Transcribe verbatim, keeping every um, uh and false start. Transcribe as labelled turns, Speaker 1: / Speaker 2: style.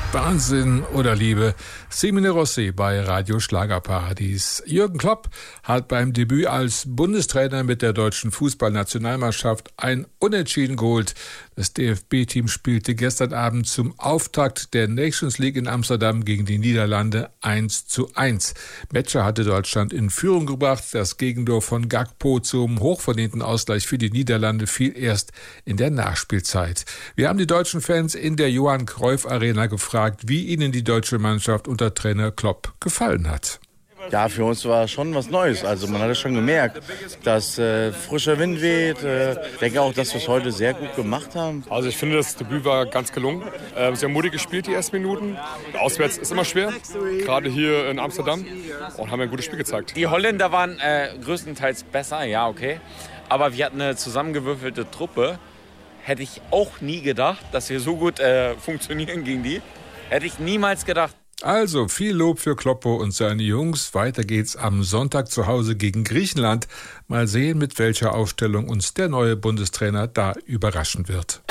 Speaker 1: Wahnsinn oder Liebe. Simone Rossi bei Radio Schlagerparadies. Jürgen Klopp hat beim Debüt als Bundestrainer mit der deutschen Fußballnationalmannschaft ein Unentschieden geholt. Das D F B-Team spielte gestern Abend zum Auftakt der Nations League in Amsterdam gegen die Niederlande eins zu eins. Metscher hatte Deutschland in Führung gebracht. Das Gegentor von Gakpo zum hochverdienten Ausgleich für die Niederlande fiel erst in der Nachspielzeit. Wir haben die deutschen Fans in der Johann Cruyff Arena gefragt, wie ihnen die deutsche Mannschaft unter Trainer Klopp gefallen hat.
Speaker 2: Ja, für uns war schon was Neues. Also man hat es schon gemerkt, dass äh, frischer Wind weht. Äh, ich denke auch, dass wir es heute sehr gut gemacht haben.
Speaker 3: Also ich finde, das Debüt war ganz gelungen. Äh, sehr mutig gespielt die ersten Minuten. Auswärts ist immer schwer, gerade hier in Amsterdam. Und haben ein gutes Spiel gezeigt.
Speaker 4: Die Holländer waren äh, größtenteils besser, ja okay. Aber wir hatten eine zusammengewürfelte Truppe. Hätte ich auch nie gedacht, dass wir so gut äh, funktionieren gegen die. Hätte ich niemals gedacht.
Speaker 1: Also viel Lob für Kloppo und seine Jungs. Weiter geht's am Sonntag zu Hause gegen Griechenland. Mal sehen, mit welcher Aufstellung uns der neue Bundestrainer da überraschen wird.